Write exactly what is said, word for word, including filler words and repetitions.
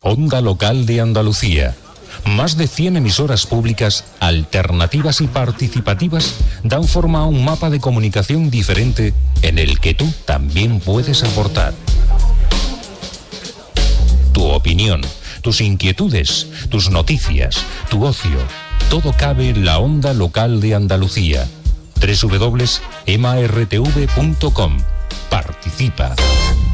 Onda Local de Andalucía. Más de cien emisoras públicas, alternativas y participativas dan forma a un mapa de comunicación diferente en el que tú también puedes aportar. Tu opinión, tus inquietudes, tus noticias, tu ocio, todo cabe en la Onda Local de Andalucía. doble u doble u doble u punto m a r t v punto com. Participa.